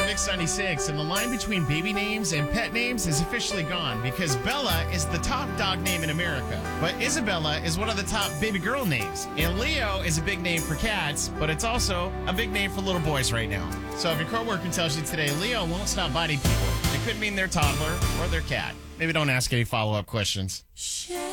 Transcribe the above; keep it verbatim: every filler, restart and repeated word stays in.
Mix ninety-six, and the line between baby names and pet names is officially gone because Bella is the top dog name in America. But Isabella is one of the top baby girl names. And Leo is a big name for cats, but it's also a big name for little boys right now. So if your coworker tells you today Leo won't stop biting people, it could mean their toddler or their cat. Maybe don't ask any follow-up questions.